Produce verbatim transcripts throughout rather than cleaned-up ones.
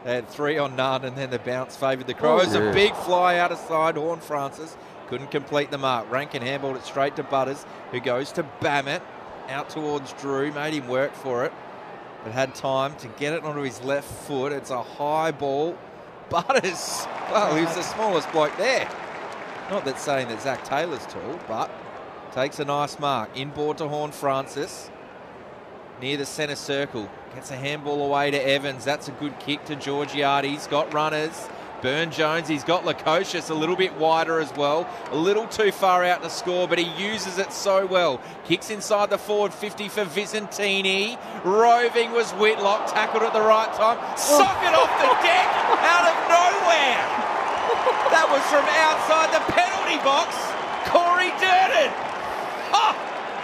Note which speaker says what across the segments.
Speaker 1: They had three on none, and then the bounce favoured the Crows.
Speaker 2: Oh, yeah.
Speaker 1: A big fly out of side. Horne-Francis couldn't complete the mark. Rankin handballed it straight to Butters, who goes to Bammett. Out towards Drew, made him work for it, but had time to get it onto his left foot. It's a high ball. Butters, well, he's the smallest bloke there. Not that saying that Zach Taylor's tall, but takes a nice mark. Inboard to Horne-Francis. Near the centre circle. Gets a handball away to Evans. That's a good kick to Georgiades. He's got runners. Burne-Jones, he's got Lukosius a little bit wider as well. A little too far out to score, but he uses it so well. Kicks inside the forward fifty for Visentini. Roving was Whitlock, tackled at the right time. Sock it off the deck out of nowhere. That was from outside the penalty box. Corey Durden. Oh,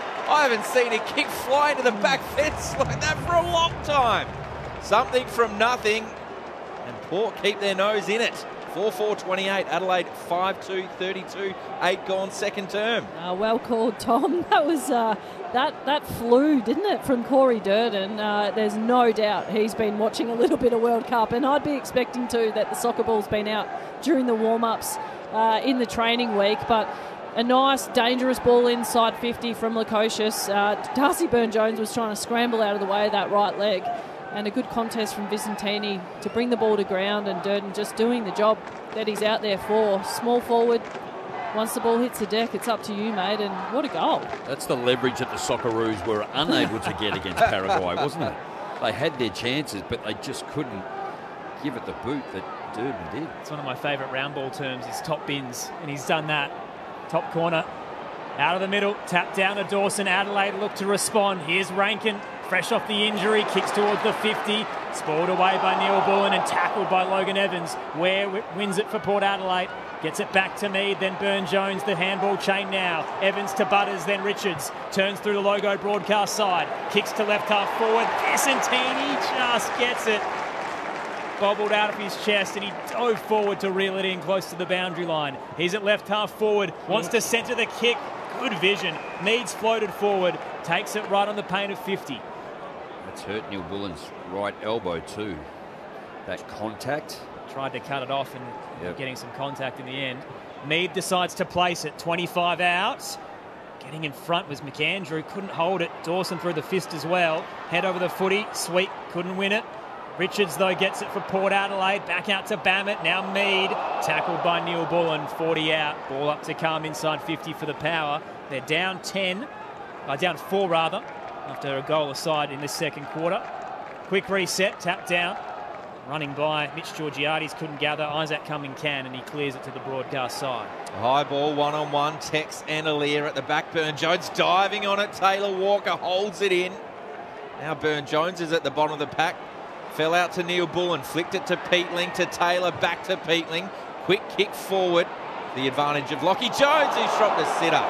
Speaker 1: I haven't seen a kick fly into the back fence like that for a long time. Something from nothing. And Port keep their nose in it. four four twenty-eight, Adelaide five two thirty-two, eight gone second term.
Speaker 3: Uh, well called, Tom. That was uh, that that flew, didn't it, from Corey Durden? Uh, there's no doubt he's been watching a little bit of World Cup, and I'd be expecting too that the soccer ball's been out during the warm-ups uh, in the training week, but a nice, dangerous ball inside fifty from Lukosius. Uh, Darcy Burne-Jones was trying to scramble out of the way of that right leg. And a good contest from Visentini to bring the ball to ground, and Durden just doing the job that he's out there for. Small forward, once the ball hits the deck, it's up to you, mate, and what a goal.
Speaker 2: That's the leverage that the Socceroos were unable to get against Paraguay, wasn't it? They had their chances, but they just couldn't give it the boot that Durden did.
Speaker 4: It's one of my favourite round ball terms, is top bins, and he's done that. Top corner, out of the middle, tap down to Dawson. Adelaide look to respond. Here's Rankin. Fresh off the injury, kicks towards the fifty, spoiled away by Neil Bullen and tackled by Logan Evans. Ware wins it for Port Adelaide, gets it back to Mead, then Burne-Jones, the handball chain now. Evans to Butters, then Richards, turns through the logo broadcast side, kicks to left half forward, Visentini just gets it. Bobbled out of his chest, and he dove forward to reel it in close to the boundary line. He's at left half forward, wants to centre the kick, good vision. Mead's floated forward, takes it right on the paint of fifty.
Speaker 2: That's hurt Neil Bullen's right elbow too. That contact.
Speaker 4: Tried to cut it off and
Speaker 2: Yep.
Speaker 4: getting some contact in the end. Mead decides to place it, twenty-five out. Getting in front was McAndrew, couldn't hold it. Dawson threw the fist as well. Head over the footy, Sweet couldn't win it. Richards, though, gets it for Port Adelaide. Back out to Bammett. Now Mead. Tackled by Neil Bullen. forty out. Ball up to Calm inside fifty for the Power. They're down ten. Uh, down four, rather, after a goal aside in this second quarter. Quick reset. Tap down. Running by Mitch Georgiades. Couldn't gather. Isaac Cumming can, and he clears it to the broadcast side.
Speaker 1: High ball, one-on-one. Tex and Alir at the back. Burne-Jones diving on it. Taylor Walker holds it in. Now Burne-Jones is at the bottom of the pack. Fell out to Neil Bullen, flicked it to Peatling, to Taylor, back to Peatling. Quick kick forward. The advantage of Lockie Jones, who's shot the sitter.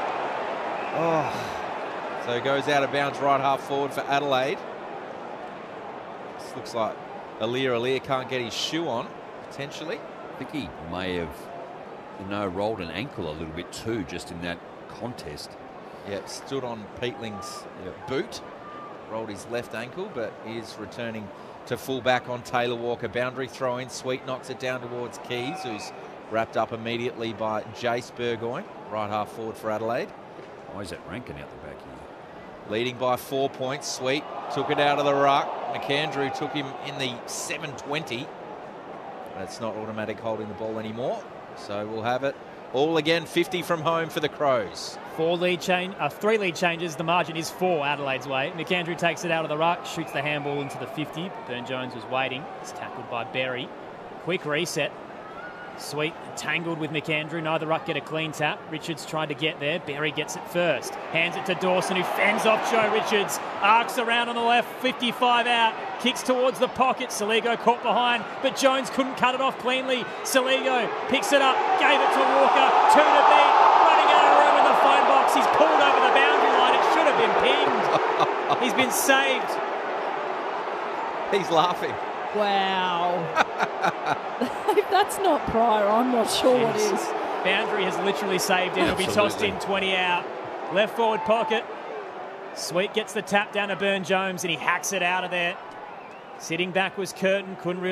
Speaker 1: Oh. So goes out of bounds right half forward for Adelaide. This looks like Alir Alir can't get his shoe on, potentially.
Speaker 2: I think he may have, you know, rolled an ankle a little bit too, just in that contest.
Speaker 1: Yeah, stood on Peatling's boot, rolled his left ankle, but is returning to full back on Taylor Walker. Boundary throw in. Sweet knocks it down towards Keys, who's wrapped up immediately by Jace Burgoyne, right half forward for Adelaide.
Speaker 2: Isaac Rankin out the back here.
Speaker 1: Leading by four points. Sweet took it out of the ruck. McAndrew took him in the seven twenty. But it's not automatic holding the ball anymore. So we'll have it all again, fifty from home for the Crows.
Speaker 4: Four lead change, uh, three lead changes. The margin is four Adelaide's way. McAndrew takes it out of the ruck, shoots the handball into the fifty. Burne-Jones was waiting. It's tackled by Berry. Quick reset. Sweet tangled with McAndrew. Neither ruck get a clean tap. Richards tried to get there. Berry gets it first. Hands it to Dawson, who fends off Joe Richards. Arcs around on the left. fifty-five out. Kicks towards the pocket. Saligo caught behind, but Jones couldn't cut it off cleanly. Saligo picks it up. Gave it to Walker. Two to beat. Running out of room in the phone box. He's pulled over the boundary line. It should have been pinged. He's been saved.
Speaker 1: He's laughing.
Speaker 3: Wow. If that's not Pryor, I'm not sure
Speaker 4: Jeez.
Speaker 3: what is.
Speaker 4: Boundary has literally saved him. It'll be tossed in, twenty out. Left forward pocket. Sweet gets the tap down to Burne-Jones, and he hacks it out of there. Sitting back was Curtin. Couldn't really